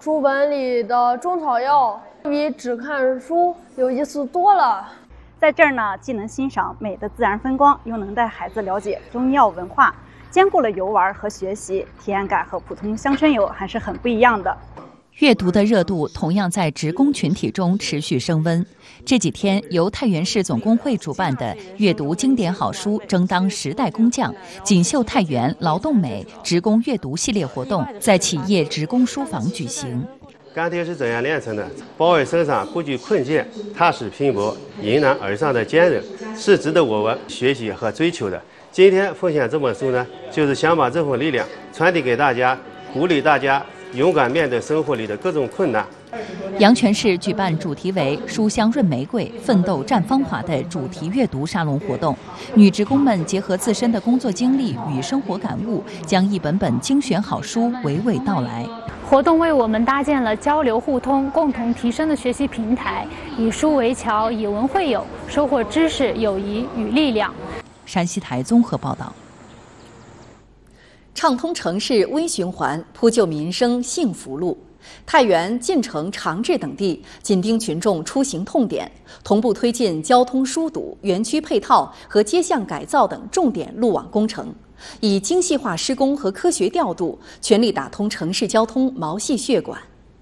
书本里的中草药比只看书有意思多了。 在这儿呢，既能欣赏美的自然风光，又能带孩子了解中药文化，兼顾了游玩和学习，体验感和普通乡村游还是很不一样的。 阅读的热度同样在职工群体中持续升温。这几天，由太原市总工会主办的“阅读经典好书，争当时代工匠，锦绣太原，劳动美”职工阅读系列活动在企业职工书房举行。 钢铁是怎样炼成的？保卫身上不惧困境、踏实拼搏、迎难而上的坚韧，是值得我们学习和追求的。今天奉献这本书呢，就是想把这份力量传递给大家，鼓励大家勇敢面对生活里的各种困难。 阳泉市举办主题为“书香润玫瑰，奋斗绽芳华”的主题阅读沙龙活动，女职工们结合自身的工作经历与生活感悟，将一本本精选好书娓娓道来。 活动为我们搭建了交流互通、共同提升的学习平台，以书为桥，以文会友，收获知识、友谊与力量。 山西台综合报道。 畅通城市微循环，铺就民生幸福路。太原、晋城、长治等地紧盯群众出行痛点，同步推进交通疏堵、园区配套和街巷改造等重点路网工程，以精细化施工和科学调度，全力打通城市交通毛细血管。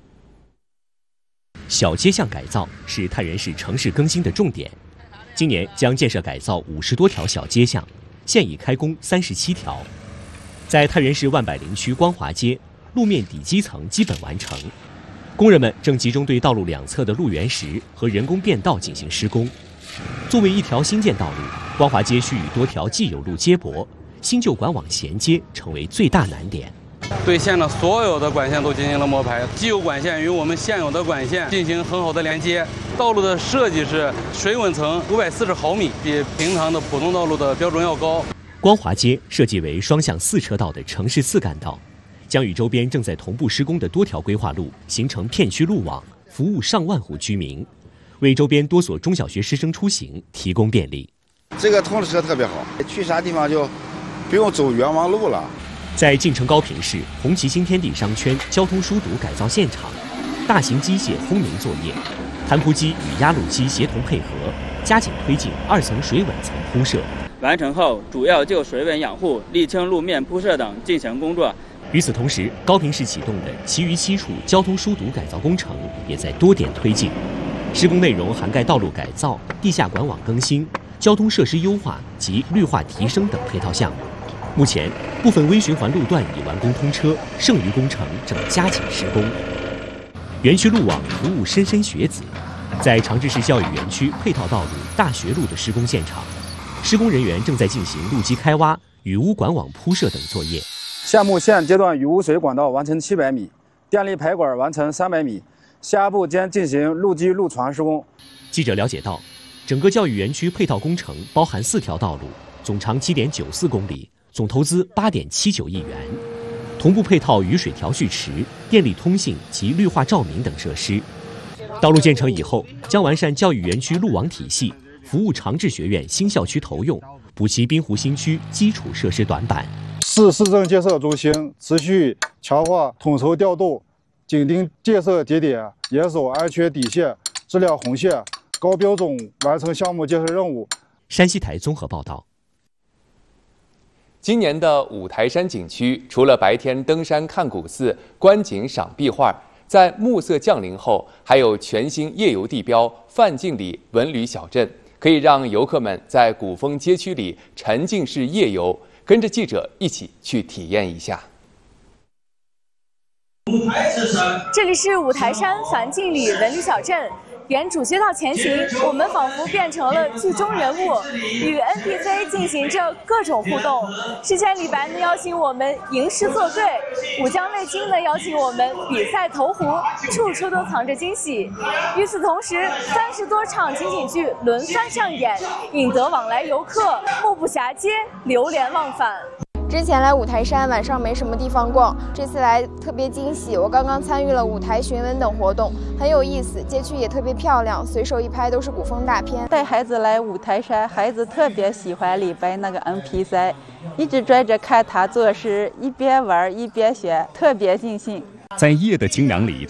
小街巷改造是太原市城市更新的重点，今年将建设改造50多条小街巷，现已开工37条。在太原市万柏林区光华街，路面底基层基本完成，工人们正集中对道路两侧的路缘石和人工变道进行施工。作为一条新建道路，光华街需与多条既有路接驳，新旧管网衔接成为最大难点。 对线的所有的管线都进行了摸排，既有管线与我们现有的管线进行很好的连接。道路的设计是水稳层540毫米，比平常的普通道路的标准要高。 光华街设计为双向4车道的城市次干道，将与周边正在同步施工的多条规划路形成片区路网，服务上万户居民，为周边多所中小学师生出行提供便利。 这个通车特别好，去啥地方就不用走冤枉路了。 在晋城高平市红旗新天地商圈交通疏堵改造现场，大型机械轰鸣作业，摊铺机与压路机协同配合，加紧推进2层水稳层铺设。 完成后，主要就水稳养护、沥青路面铺设等进行工作。 与此同时，高平市启动的其余7处交通疏堵改造工程也在多点推进，施工内容涵盖道路改造、地下管网更新、交通设施优化及绿化提升等配套项目。目前，部分微循环路段已完工通车，剩余工程正加紧施工。园区路网服务莘莘学子，在长治市教育园区配套道路大学路的施工现场，施工人员正在进行路基开挖、雨污管网铺设等作业。 现目现阶段雨污水管道完成700米，电力排管完成300米，下一步将进行路基路床施工。 记者了解到，整个教育园区配套工程包含4条道路，总长7.94公里，总投资8.79亿元，同步配套雨水调蓄池、电力通信及绿化照明等设施。道路建成以后，将完善教育园区路网体系，服务长治学院新校区投用，补齐滨湖新区基础设施短板。 市市政建设中心持续强化统筹调度，紧盯建设节点，严守安全底线、质量红线，高标准完成项目建设任务。 山西台综合报道。 今年的五台山景区，除了白天登山看古寺、观景赏壁画，在暮色降临后，还有全新夜游地标范敬里文旅小镇，可以让游客们在古风街区里沉浸式夜游。跟着记者一起去体验一下。 这里是五台山范敬里文旅小镇，沿主街道前行，我们仿佛变成了剧中人物，与 NPC 进行着各种互动。视线李白呢邀请我们吟诗作对，武将魏京呢邀请我们比赛投壶，处处都藏着惊喜。与此同时，30多场情景剧轮番上演，引得往来游客目不暇接，流连忘返。 之前来五台山晚上没什么地方逛，这次来特别惊喜。我刚刚参与了五台寻文等活动，很有意思，街区也特别漂亮，随手一拍都是古风大片。 带孩子来五台山，孩子特别喜欢李白那个 NPC， 一直拽着看他作诗，一边玩一边学，特别尽兴。 在夜的清凉里